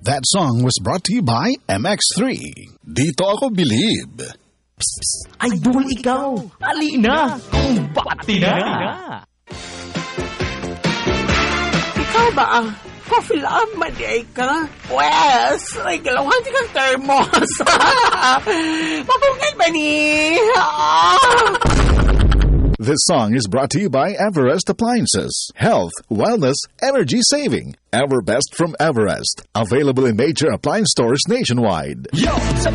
That song was brought to you by MX3. Dito ako believe. Idol ikaw! Alina! Kumbati na! Ikaw ba ang coffee love maday ka? Pwes, ay galawan si kang thermos. Mapungkay ba ni? This song is brought to you by Everest Appliances. Health, wellness, energy saving. Everbest from Everest. Available in major appliance stores nationwide. Yo!